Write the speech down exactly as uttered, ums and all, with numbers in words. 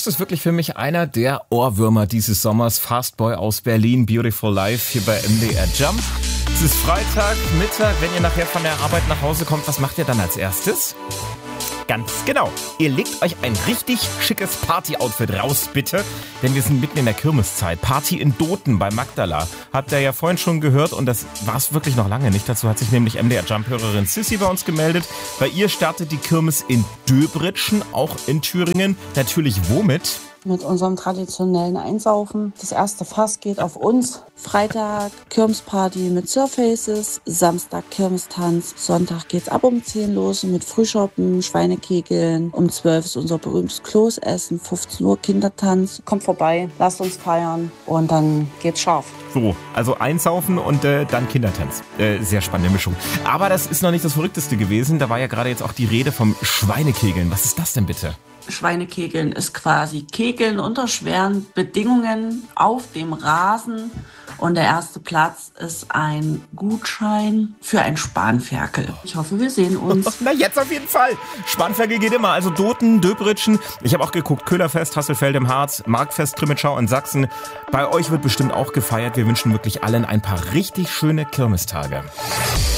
Herbst ist wirklich für mich einer der Ohrwürmer dieses Sommers. Fastboy aus Berlin, Beautiful Life hier bei M D R Jump. Es ist Freitag, Mittag, wenn ihr nachher von der Arbeit nach Hause kommt, was macht ihr dann als erstes? Ganz genau. Ihr legt euch ein richtig schickes Party-Outfit raus, bitte. Denn wir sind mitten in der Kirmeszeit. Party in Doten bei Magdala. Habt ihr ja vorhin schon gehört und das war es wirklich noch lange nicht. Dazu hat sich nämlich M D R Jump-Hörerin Sissy bei uns gemeldet. Bei ihr startet die Kirmes in Döbritschen, auch in Thüringen. Natürlich womit? Mit unserem traditionellen Einsaufen. Das erste Fass geht auf uns. Freitag Kirmesparty mit Surfaces, Samstag Kirmestanz, Sonntag geht's ab um zehn los mit Frühschoppen, Schweinekegeln. Um zwölf ist unser berühmtes Kloßessen, fünfzehn Uhr Kindertanz. Kommt vorbei, lasst uns feiern und dann geht's scharf. So, also einsaufen und äh, dann Kindertanz. Äh, sehr spannende Mischung. Aber das ist noch nicht das Verrückteste gewesen. Da war ja gerade jetzt auch die Rede vom Schweinekegeln. Was ist das denn bitte? Schweinekegeln ist quasi Kegeln unter schweren Bedingungen auf dem Rasen. Und der erste Platz ist ein Gutschein für ein Spanferkel. Ich hoffe, wir sehen uns. Na, jetzt auf jeden Fall. Spanferkel geht immer. Also Doten, Döbritschen. Ich habe auch geguckt, Köhlerfest, Hasselfeld im Harz, Marktfest, Krimitschau in Sachsen. Bei euch wird bestimmt auch gefeiert. Wir wünschen wirklich allen ein paar richtig schöne Kirmestage.